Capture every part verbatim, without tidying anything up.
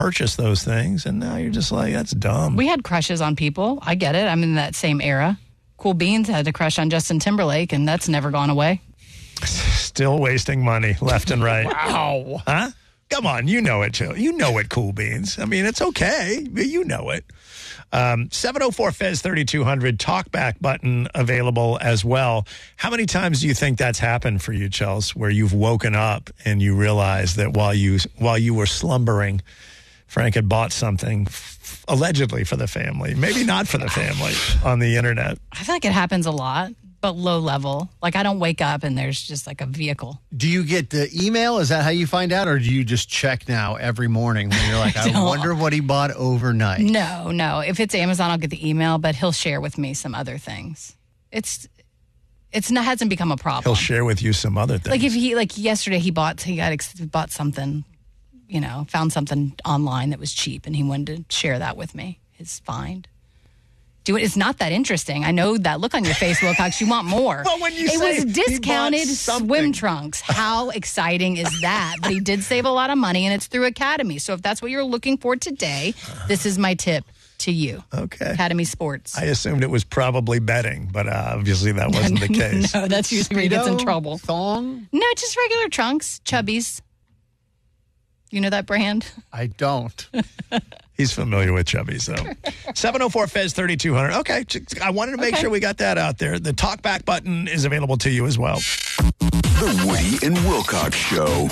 purchase those things, and now you're just like, that's dumb. We had crushes on people. I get it. I'm in that same era. Cool Beans had a crush on Justin Timberlake, and that's never gone away. Still wasting money left and right. Wow. Huh? Come on, you know it, Joe. You know it, Cool Beans. I mean, it's okay, but you know it. Um, seven oh four Fez thirty-two hundred, talkback button available as well. How many times do you think that's happened for you, Chels, where you've woken up and you realize that while you while you were slumbering, Frank had bought something f- allegedly for the family, maybe not for the family, on the internet? I feel like it happens a lot, but low level. Like, I don't wake up and there's just like a vehicle. Do you get the email? Is that how you find out? Or do you just check now every morning when you're like, I, I wonder what he bought overnight? No, no. If it's Amazon, I'll get the email, but he'll share with me some other things. It's it's not hasn't become a problem. He'll share with you some other things. Like if he like yesterday he bought he got ex- bought something, you know, found something online that was cheap and he wanted to share that with me. His find. Do it. It's not that interesting. I know that look on your face, Wilcox. You want more. Well, when you it say was discounted he bought swim trunks. How exciting is that? But he did save a lot of money, and it's through Academy. So if that's what you're looking for today, this is my tip to you. Okay. Academy Sports. I assumed it was probably betting, but uh, obviously that wasn't the case. No, that's usually where he gets in trouble. Thong? No, just regular trunks, Chubbies. You know that brand? I don't. He's familiar with Chubbies, though. seven oh four Fez thirty-two hundred. Okay, I wanted to make okay. sure we got that out there. The talkback button is available to you as well. The Woody and Wilcox Show.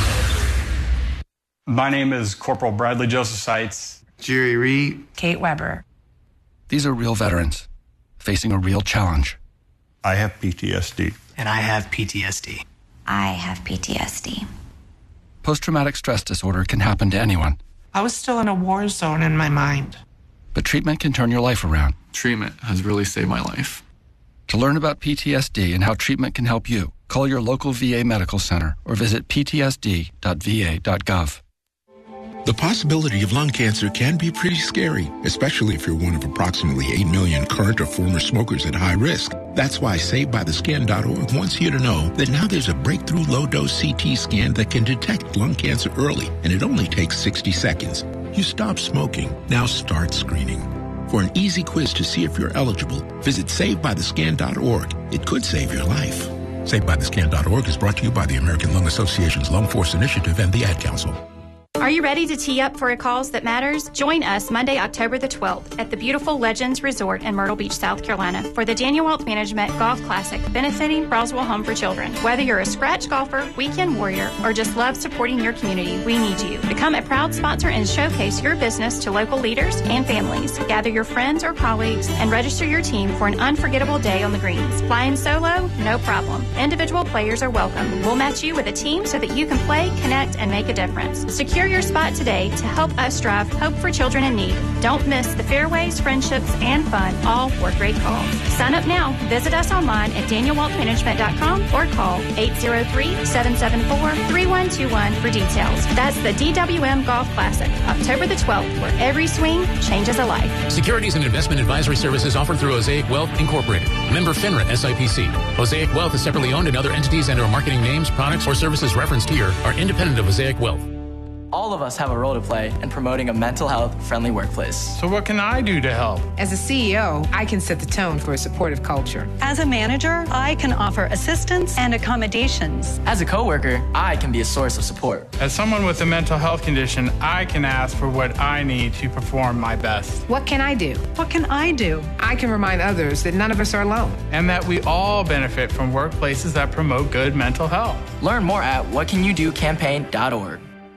My name is Corporal Bradley Joseph Seitz. Jerry Reed. Kate Weber. These are real veterans facing a real challenge. I have P T S D. And I have P T S D. I have P T S D. Post-traumatic stress disorder can happen to anyone. I was still in a war zone in my mind. But treatment can turn your life around. Treatment has really saved my life. To learn about P T S D and how treatment can help you, call your local V A medical center or visit p t s d dot v a dot gov. The possibility of lung cancer can be pretty scary, especially if you're one of approximately eight million current or former smokers at high risk. That's why Saved By The Skin dot org wants you to know that now there's a breakthrough low-dose C T scan that can detect lung cancer early, and it only takes sixty seconds. You stop smoking, now start screening. For an easy quiz to see if you're eligible, visit Saved By The Skin dot org. It could save your life. Saved By The Skin dot org is brought to you by the American Lung Association's Lung Force Initiative and the Ad Council. Are you ready to tee up for a cause that matters? Join us Monday, October the twelfth at the beautiful Legends Resort in Myrtle Beach, South Carolina for the Daniel Wealth Management Golf Classic benefiting Roswell Home for Children. Whether you're a scratch golfer, weekend warrior, or just love supporting your community, we need you. Become a proud sponsor and showcase your business to local leaders and families. Gather your friends or colleagues and register your team for an unforgettable day on the greens. Flying solo? No problem. Individual players are welcome. We'll match you with a team so that you can play, connect, and make a difference. Secure your spot today to help us drive hope for children in need. Don't miss the fairways, friendships, and fun, all for a great cause. Sign up now. Visit us online at daniel wealth management dot com or call eight zero three, seven seven four, three one two one for details. That's the D W M Golf Classic, October the twelfth, where every swing changes a life. Securities and investment advisory services offered through Osaic Wealth Incorporated. Member FINRA S I P C. Osaic Wealth is separately owned, and other entities and or marketing names, products, or services referenced here are independent of Osaic Wealth. All of us have a role to play in promoting a mental health friendly workplace. So what can I do to help? As a C E O, I can set the tone for a supportive culture. As a manager, I can offer assistance and accommodations. As a coworker, I can be a source of support. As someone with a mental health condition, I can ask for what I need to perform my best. What can I do? What can I do? I can remind others that none of us are alone. And that we all benefit from workplaces that promote good mental health. Learn more at what can you do campaign dot org.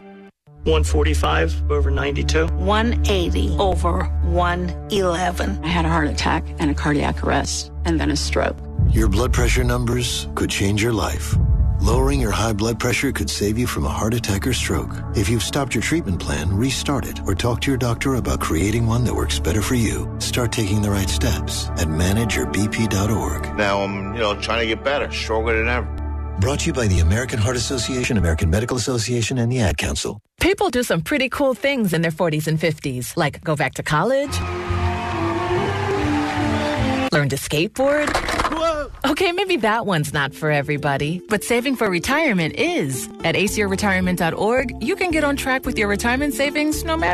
one forty-five over ninety-two. one eighty over one eleven. I had a heart attack and a cardiac arrest and then a stroke. Your blood pressure numbers could change your life. Lowering your high blood pressure could save you from a heart attack or stroke. If you've stopped your treatment plan, restart it or talk to your doctor about creating one that works better for you. Start taking the right steps at manage your b p dot org. Now I'm, you know, trying to get better, stronger than ever. Brought to you by the American Heart Association, American Medical Association, and the Ad Council. People do some pretty cool things in their forties and fifties, like go back to college, learn to skateboard, Whoa. Okay, maybe that one's not for everybody, but saving for retirement is. At A C R retirement dot org, you can get on track with your retirement savings no matter